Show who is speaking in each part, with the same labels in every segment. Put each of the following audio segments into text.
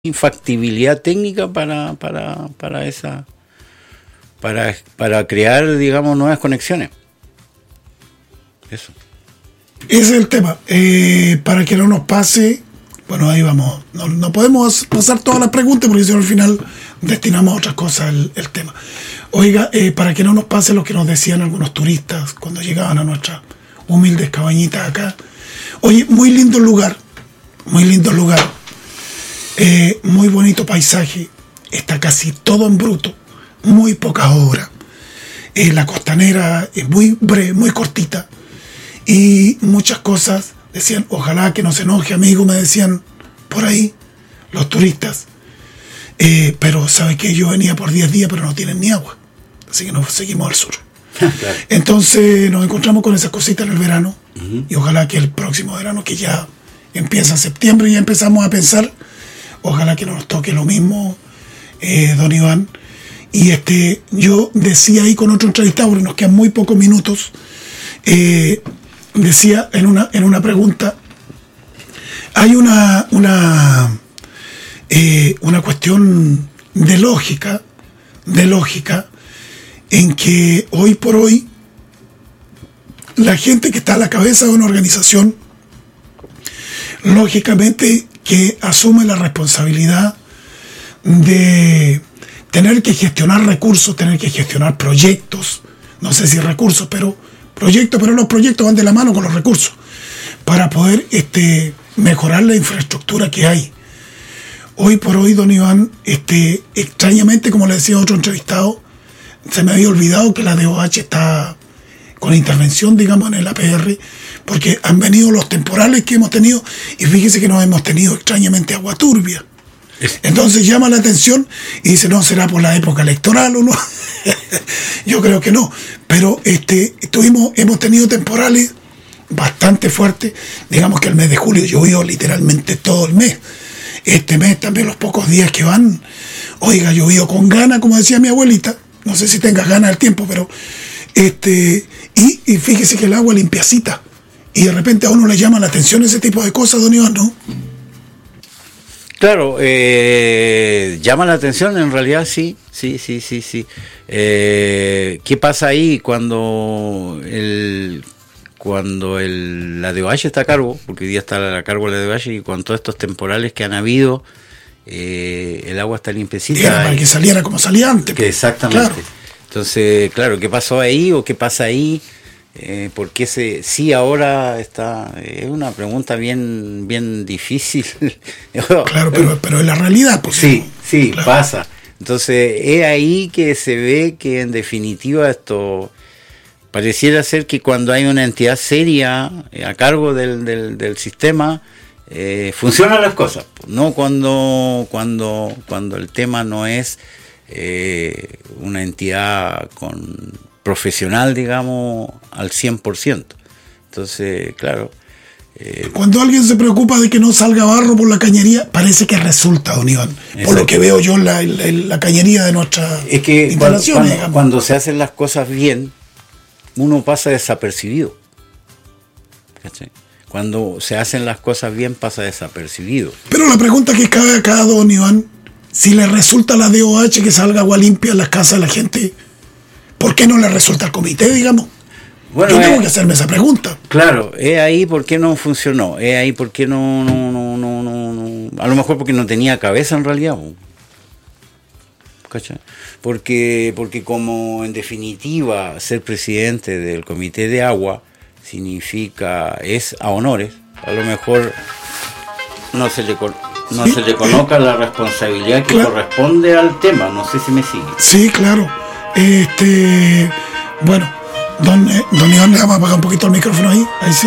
Speaker 1: factibilidad técnica para crear, digamos, nuevas conexiones. Eso.
Speaker 2: Ese es el tema. Para que no nos pase, bueno, ahí vamos. No podemos pasar todas las preguntas porque si no al final destinamos a otras cosas el tema. Oiga, para que no nos pase lo que nos decían algunos turistas cuando llegaban a nuestras humildes cabañitas acá. Oye, muy lindo lugar. Muy bonito paisaje. Está casi todo en bruto. Muy pocas obras. La costanera es muy breve, muy cortita. Y muchas cosas decían, ojalá que no se enoje, amigo, me decían por ahí los turistas. Pero sabe que yo venía por 10 días, pero no tienen ni agua. Así que nos seguimos al sur. Claro. Entonces nos encontramos con esas cositas en el verano. Uh-huh. Y ojalá que el próximo verano, que ya empieza en septiembre, ya empezamos a pensar, ojalá que no nos toque lo mismo, don Iván. Y yo decía ahí con otro entrevistado, porque nos quedan muy pocos minutos, decía en una pregunta, hay una cuestión de lógica en que hoy por hoy la gente que está a la cabeza de una organización, lógicamente que asume la responsabilidad de tener que gestionar recursos, tener que gestionar proyectos, no sé si recursos, pero los proyectos van de la mano con los recursos, para poder mejorar la infraestructura que hay. Hoy por hoy, don Iván, extrañamente, como le decía otro entrevistado, se me había olvidado que la DOH está con intervención, digamos, en el APR, porque han venido los temporales que hemos tenido, y fíjese que no hemos tenido extrañamente agua turbia. Entonces llama la atención y dice, no, ¿será por la época electoral o no? Yo creo que no, pero hemos tenido temporales bastante fuertes. Digamos que el mes de julio llovió literalmente todo el mes. Este mes también, los pocos días que van, oiga, llovió con ganas, como decía mi abuelita. No sé si tengas ganas del tiempo, pero y fíjese que el agua limpiacita, y de repente a uno le llama la atención ese tipo de cosas, don Iván, ¿no?
Speaker 1: Claro, llama la atención, en realidad sí. ¿Qué pasa ahí cuando la DOH está a cargo? Porque hoy día está a cargo de la DOH, y con todos estos temporales que han habido, el agua está limpiecita.
Speaker 2: Era para que saliera como salía antes.
Speaker 1: Exactamente.
Speaker 2: Claro.
Speaker 1: Entonces, claro, ¿qué pasó ahí o qué pasa ahí? ¿Por qué sí ahora está? Es una pregunta bien difícil.
Speaker 2: Claro, pero es la realidad. Pues,
Speaker 1: sí,
Speaker 2: claro.
Speaker 1: Pasa. Entonces, es ahí que se ve que en definitiva esto pareciera ser que cuando hay una entidad seria a cargo del sistema, funcionan las cosas, no cuando el tema no es una entidad profesional, digamos, al 100%. Entonces, claro.
Speaker 2: Cuando alguien se preocupa de que no salga barro por la cañería, parece que resulta, don Iván. Exacto. Por lo que veo yo en la cañería de nuestra instalación.
Speaker 1: Cuando se hacen las cosas bien, uno pasa desapercibido. ¿Cachai? Cuando se hacen las cosas bien, pasa desapercibido.
Speaker 2: Pero la pregunta que cabe acá, don Iván, si le resulta a la DOH que salga agua limpia en las casas de la gente, ¿por qué no le resulta al comité, digamos? Bueno, yo tengo que hacerme esa pregunta.
Speaker 1: Claro, es ahí por qué no funcionó, es ahí por qué no, a lo mejor porque no tenía cabeza en realidad. ¿Cachai? Porque como en definitiva ser presidente del comité de agua es a honores, a lo mejor no se le coloca la responsabilidad que corresponde al tema, no sé si me sigue.
Speaker 2: Sí, claro. Bueno, don Iván, le vamos a apagar un poquito el micrófono ahí sí.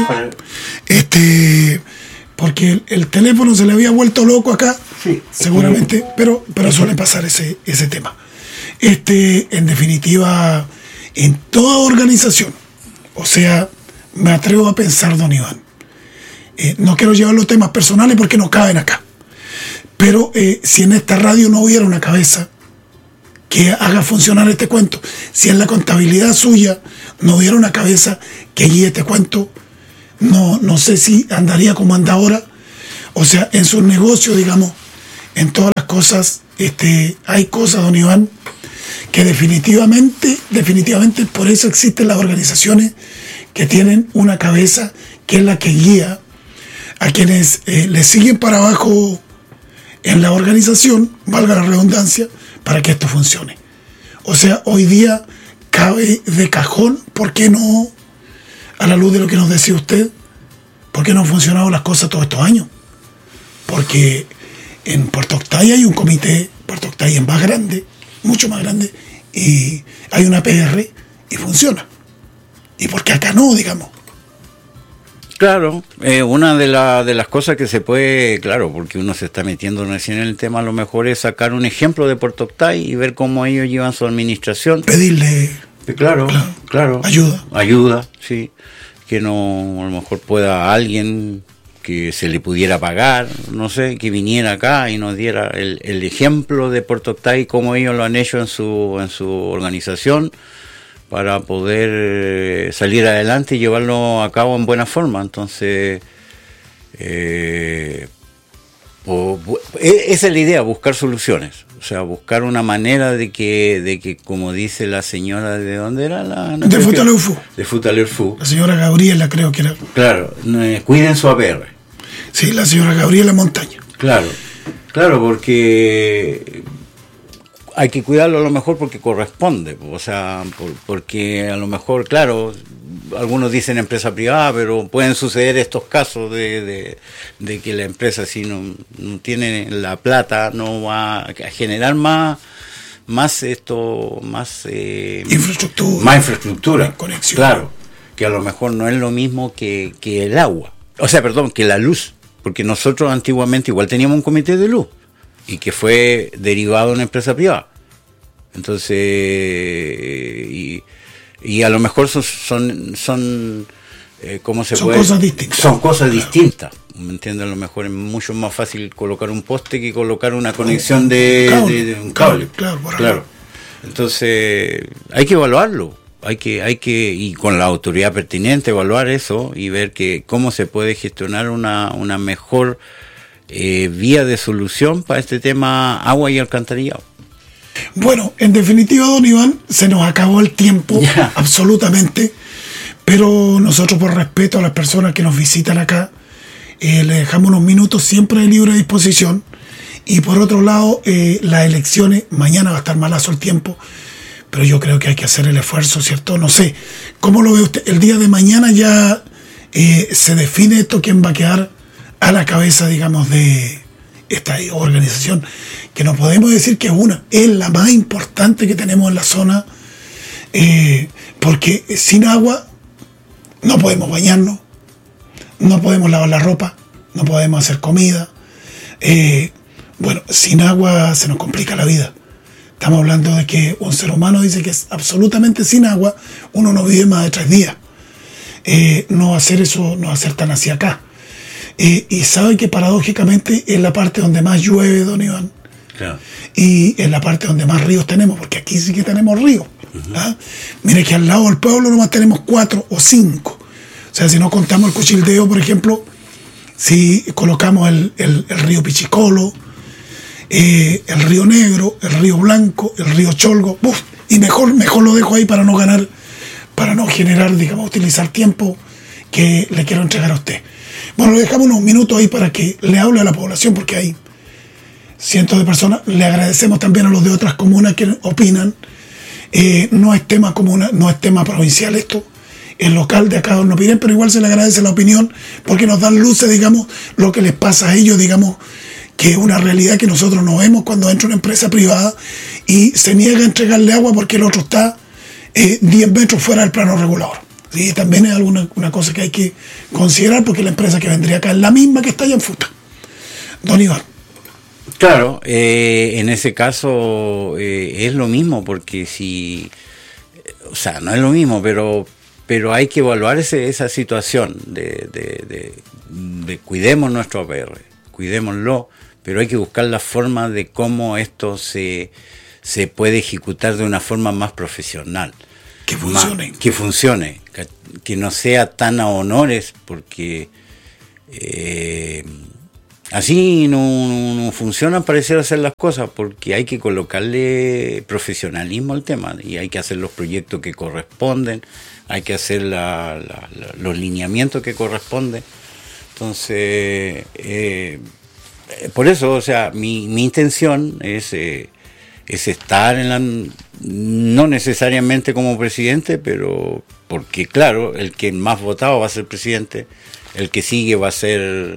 Speaker 2: Porque el teléfono se le había vuelto loco acá, sí, seguramente, pero suele pasar ese tema. En definitiva, en toda organización, o sea, me atrevo a pensar, don Iván, no quiero llevar los temas personales porque no caben acá, pero si en esta radio no hubiera una cabeza que haga funcionar este cuento, si en la contabilidad suya no hubiera una cabeza que guíe este cuento, no sé si andaría como anda ahora. O sea, en sus negocios, digamos, en todas las cosas, hay cosas, don Iván, que definitivamente por eso existen las organizaciones que tienen una cabeza que es la que guía a quienes le siguen para abajo en la organización, valga la redundancia, para que esto funcione. O sea, hoy día cabe de cajón, ¿por qué no, a la luz de lo que nos decía usted, por qué no han funcionado las cosas todos estos años? Porque en Puerto Octay hay un comité, Puerto Octay es más grande, mucho más grande, y hay una PR y funciona. ¿Y por qué acá no, digamos?
Speaker 1: Claro, una de las cosas que se puede, claro, porque uno se está metiendo recién en el tema, a lo mejor es sacar un ejemplo de Puerto Octay y ver cómo ellos llevan su administración.
Speaker 2: Pedirle,
Speaker 1: claro, ayuda, sí, que no, a lo mejor pueda alguien que se le pudiera pagar, no sé, que viniera acá y nos diera el ejemplo de Puerto Octay, cómo ellos lo han hecho en su organización, para poder salir adelante y llevarlo a cabo en buena forma. Entonces, esa es la idea, buscar soluciones. O sea, buscar una manera de que como dice la señora, ¿de dónde era?
Speaker 2: De Futaleufú.
Speaker 1: De Futaleufú.
Speaker 2: La señora Gabriela, creo que era.
Speaker 1: Claro, cuiden su APR.
Speaker 2: Sí, la señora Gabriela Montaña.
Speaker 1: Claro, porque hay que cuidarlo a lo mejor porque corresponde, o sea, porque a lo mejor, claro, algunos dicen empresa privada, pero pueden suceder estos casos de que la empresa, si no tiene la plata, no va a generar más infraestructura,
Speaker 2: conexión.
Speaker 1: Claro, que a lo mejor no es lo mismo que el agua, o sea, perdón, que la luz, porque nosotros antiguamente igual teníamos un comité de luz y que fue derivado de una empresa privada. Entonces, y a lo mejor son ¿cómo se puede?
Speaker 2: Cosas distintas.
Speaker 1: Son cosas distintas. ¿Me entiendes? A lo mejor es mucho más fácil colocar un poste que colocar una conexión de un cable. Claro. Entonces, hay que evaluarlo. Hay que, y con la autoridad pertinente, evaluar eso y ver cómo se puede gestionar una mejor vía de solución para este tema agua y alcantarillado.
Speaker 2: Bueno, en definitiva, don Iván, se nos acabó el tiempo, absolutamente, pero nosotros, por respeto a las personas que nos visitan acá, le dejamos unos minutos siempre de libre disposición. Y por otro lado, las elecciones, mañana va a estar malazo el tiempo, pero yo creo que hay que hacer el esfuerzo, ¿cierto? No sé, ¿cómo lo ve usted? El día de mañana ya se define esto, quién va a quedar a la cabeza, digamos, de esta organización, que no podemos decir que es la más importante que tenemos en la zona, porque sin agua no podemos bañarnos, no podemos lavar la ropa, no podemos hacer comida. Bueno, sin agua se nos complica la vida. Estamos hablando de que un ser humano dice que es absolutamente sin agua, uno no vive más de 3 días. No va a ser eso, no va a ser tan así acá. Y sabe que paradójicamente es la parte donde más llueve, don Iván.
Speaker 1: Claro.
Speaker 2: Y es la parte donde más ríos tenemos, porque aquí sí que tenemos ríos. ¿Ah? Mire que al lado del pueblo nomás tenemos 4 o 5. O sea, si no contamos el Cuchildeo, por ejemplo, si colocamos el río Pichicolo, el río Negro, el río Blanco, el río Cholgo, y mejor lo dejo ahí para no generar, digamos, utilizar tiempo que le quiero entregar a usted. Bueno, le dejamos unos minutos ahí para que le hable a la población, porque hay cientos de personas. Le agradecemos también a los de otras comunas que opinan. No es tema comuna, no es tema provincial esto, es local de acá donde piden, pero igual se le agradece la opinión, porque nos dan luces, digamos, lo que les pasa a ellos, digamos, que es una realidad que nosotros no vemos cuando entra una empresa privada y se niega a entregarle agua porque el otro está 10 metros fuera del plano regulador. Sí, también es una cosa que hay que considerar, porque la empresa que vendría acá es la misma que está allá en Futa. Don Iván.
Speaker 1: Claro, en ese caso es lo mismo, porque o sea, no es lo mismo, pero hay que evaluar esa situación de cuidemos nuestro APR, cuidémoslo, pero hay que buscar la forma de cómo esto se puede ejecutar de una forma más profesional. Que funcione, que no sea tan a honores, porque Así no funcionan parecer hacer las cosas, porque hay que colocarle profesionalismo al tema y hay que hacer los proyectos que corresponden, hay que hacer los lineamientos que corresponden. Entonces, por eso, o sea, mi intención es estar no necesariamente como presidente, pero porque claro, el que más votado va a ser presidente, el que sigue va a ser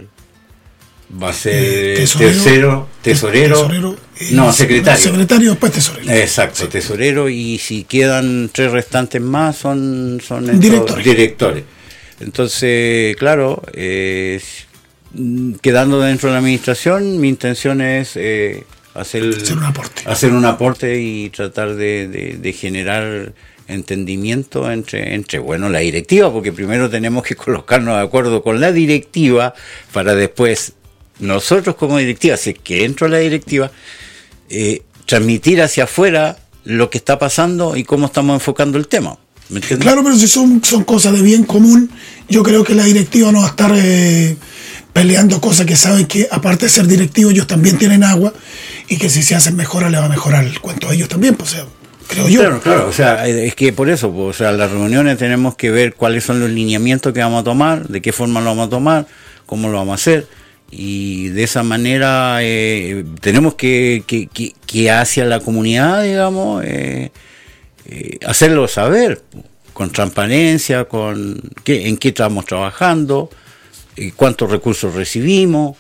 Speaker 1: tesorero, no, secretario,
Speaker 2: después tesorero.
Speaker 1: Exacto, sí. Tesorero, y si quedan 3 restantes más son directores. Entonces, claro, quedando dentro de la administración, mi intención es hacer un aporte y tratar de generar entendimiento entre la directiva, porque primero tenemos que colocarnos de acuerdo con la directiva para después nosotros como directiva, si es que entro a la directiva, transmitir hacia afuera lo que está pasando y cómo estamos enfocando el tema. ¿Me entiendes?
Speaker 2: Claro, pero si son cosas de bien común, yo creo que la directiva no va a estar peleando cosas que saben que, aparte de ser directivos, ellos también tienen agua, y que si se hacen mejoras, le va a mejorar el cuento a ellos también, pues, o sea, creo yo.
Speaker 1: Claro, o sea, es que por eso, pues, o sea, las reuniones tenemos que ver cuáles son los lineamientos que vamos a tomar, de qué forma lo vamos a tomar, cómo lo vamos a hacer, y de esa manera tenemos que hacia la comunidad, digamos, hacerlo saber, con transparencia, en qué estamos trabajando, cuántos recursos recibimos,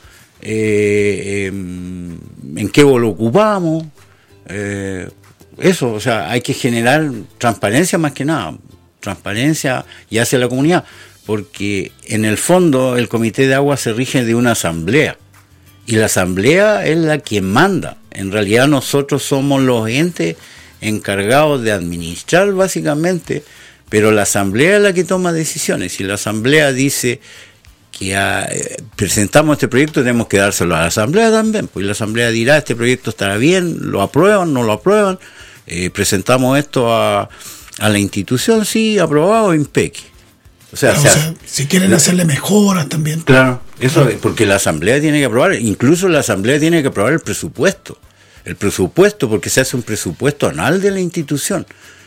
Speaker 1: en qué lo ocupamos, eso, o sea, hay que generar transparencia más que nada, transparencia y hacia la comunidad, porque en el fondo el Comité de Agua se rige de una asamblea, y la asamblea es la que manda. En realidad nosotros somos los entes encargados de administrar básicamente, pero la asamblea es la que toma decisiones. Si la asamblea dice que presentamos este proyecto, tenemos que dárselo a la asamblea también, pues la asamblea dirá, este proyecto estará bien, lo aprueban, no lo aprueban, presentamos esto a la institución, sí, aprobado, impeque. O sea,
Speaker 2: si quieren hacerle mejoras también.
Speaker 1: Claro, eso es porque la asamblea tiene que aprobar, incluso la asamblea tiene que aprobar el presupuesto, porque se hace un presupuesto anual de la institución.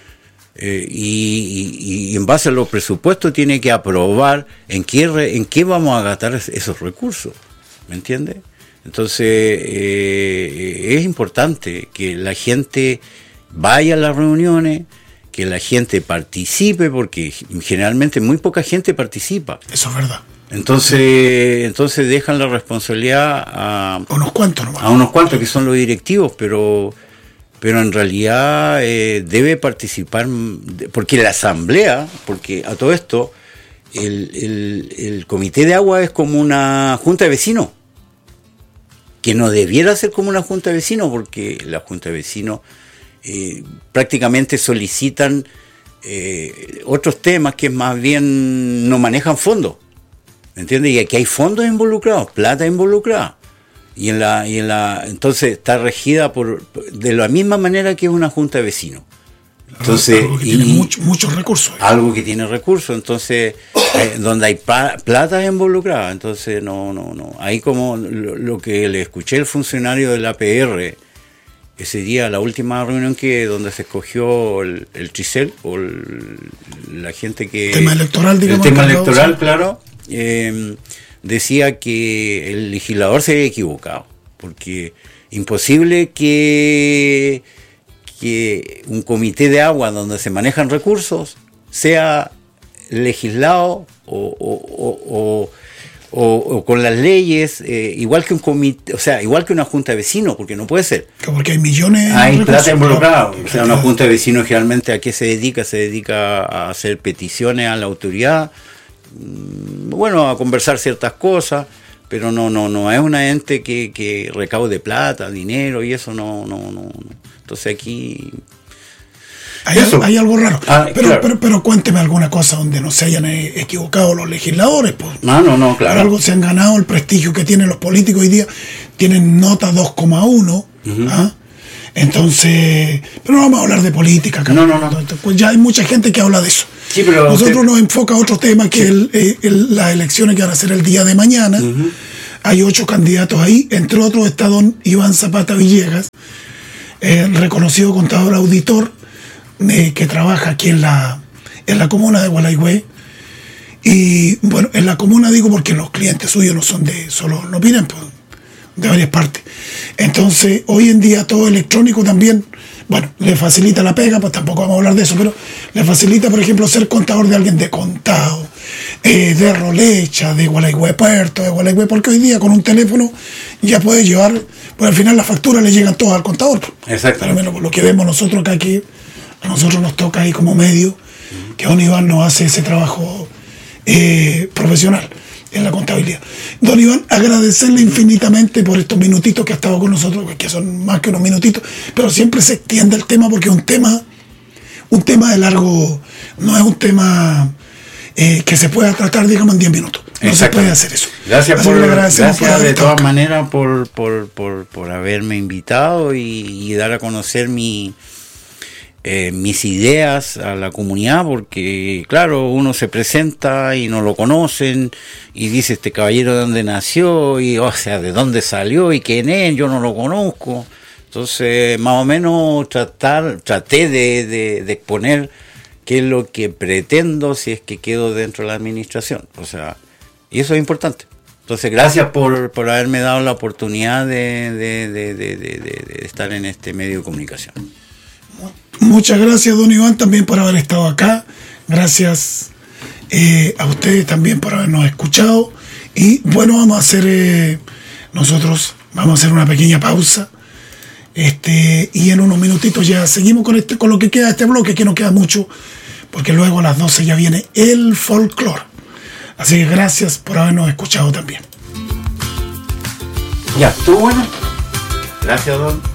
Speaker 1: Y en base a los presupuestos tiene que aprobar en qué vamos a gastar esos recursos, ¿me entiendes? Entonces es importante que la gente vaya a las reuniones, que la gente participe, porque generalmente muy poca gente participa.
Speaker 2: Eso es verdad.
Speaker 1: Entonces dejan la responsabilidad a
Speaker 2: unos cuantos nomás.
Speaker 1: A unos cuantos que son los directivos, pero en realidad debe participar, porque la asamblea, porque a todo esto, el Comité de Agua es como una junta de vecinos, que no debiera ser como una junta de vecinos, porque la junta de vecinos prácticamente solicitan otros temas que más bien no manejan fondos, ¿me entiendes? Y aquí hay fondos involucrados, plata involucrada. Y entonces está regida de la misma manera que una junta de vecinos. Entonces,
Speaker 2: algo que tiene muchos recursos.
Speaker 1: Algo que tiene recursos, entonces, donde hay plata involucrada. Entonces, no. Ahí como lo que le escuché al funcionario del APR ese día, la última reunión donde se escogió el Tricel, o la gente que...
Speaker 2: El tema electoral, digamos.
Speaker 1: El tema electoral, claro. Decía que el legislador se había equivocado, porque imposible que un comité de agua donde se manejan recursos sea legislado o con las leyes igual que un comité, o sea, igual que una junta de vecinos, porque no puede ser.
Speaker 2: Porque hay millones
Speaker 1: de recursos, plata involucrada. O sea, una junta de vecinos generalmente ¿a qué se dedica? Se dedica a hacer peticiones a la autoridad, bueno, a conversar ciertas cosas, pero no es una ente que recaude plata, dinero, y eso no. Entonces aquí
Speaker 2: hay algo raro. Pero cuénteme alguna cosa donde no se hayan equivocado los legisladores, pues.
Speaker 1: No, claro.
Speaker 2: Por algo se han ganado el prestigio que tienen los políticos hoy día, tienen nota 2,1, ¿ah? Entonces, pero no vamos a hablar de política,
Speaker 1: no.
Speaker 2: Pues ya hay mucha gente que habla de eso.
Speaker 1: Sí, pero
Speaker 2: nosotros nos enfoca a otro tema, que es las elecciones que van a ser el día de mañana. Hay 8 candidatos ahí, entre otros está don Iván Zapata Villegas, reconocido contador auditor, que trabaja aquí en la comuna de Gualeguay. Y bueno, en la comuna digo porque los clientes suyos no son no vienen pues, de varias partes. Entonces, hoy en día todo electrónico también, bueno, le facilita la pega, pues tampoco vamos a hablar de eso, pero le facilita, por ejemplo, ser contador de alguien de Contado, de Rolecha, de Gualeguay Puerto, de Gualeguay, porque hoy día con un teléfono ya puede llevar, pues al final las facturas le llegan todas al contador.
Speaker 1: Exacto.
Speaker 2: Al menos por lo que vemos nosotros acá, que a nosotros nos toca ahí como medio, que don Iván nos hace ese trabajo profesional en la contabilidad. Don Iván, agradecerle infinitamente por estos minutitos que ha estado con nosotros, que son más que unos minutitos, pero siempre se extiende el tema porque es un tema de largo, no es un tema que se pueda tratar, digamos, en 10 minutos. No se puede hacer eso.
Speaker 1: Gracias de todas maneras por haberme invitado y dar a conocer mis ideas a la comunidad, porque claro, uno se presenta y no lo conocen y dice este caballero de dónde nació y o sea de dónde salió y quién es, yo no lo conozco. Entonces más o menos traté de exponer qué es lo que pretendo si es que quedo dentro de la administración, o sea, y eso es importante. Entonces gracias por haberme dado la oportunidad de estar en este medio de comunicación.
Speaker 2: Muchas gracias, don Iván, también por haber estado acá. Gracias a ustedes también por habernos escuchado. Y bueno, nosotros vamos a hacer una pequeña pausa. Y en unos minutitos ya seguimos con lo que queda de este bloque, que no queda mucho, porque luego a las 12 ya viene el folclore. Así que gracias por habernos escuchado también.
Speaker 1: Ya, ¿estuvo bueno? Gracias, don.